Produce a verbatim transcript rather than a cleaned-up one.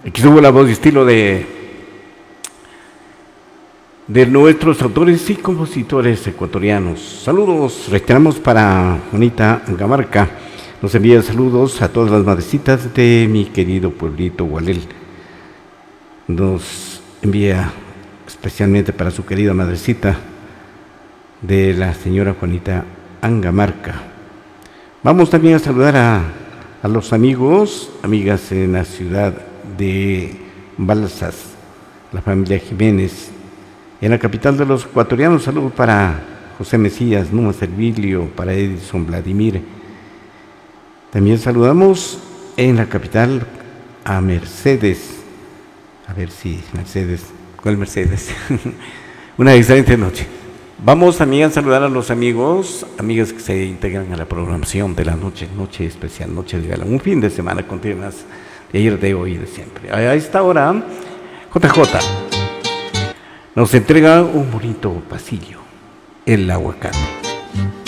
Aquí subo la voz y estilo de, de nuestros autores y compositores ecuatorianos. Saludos, reiteramos para Juanita Angamarca. Nos envía saludos a todas las madrecitas de mi querido pueblito Gualel. Nos envía especialmente para su querida madrecita de la señora Juanita Angamarca. Vamos también a saludar a, a los amigos, amigas en la ciudad de Balsas, la familia Jiménez. En la capital de los ecuatorianos, saludos para José Mesías, Numa Servilio, para Edison Vladimir. También saludamos en la capital a Mercedes. A ver si Mercedes, ¿cuál Mercedes? Una excelente noche. Vamos también a saludar a los amigos, amigas que se integran a la programación de la noche, noche especial, noche de gala, un fin de semana con temas de ayer, de hoy y de siempre. A esta hora, J J nos entrega un bonito pasillo, el aguacate.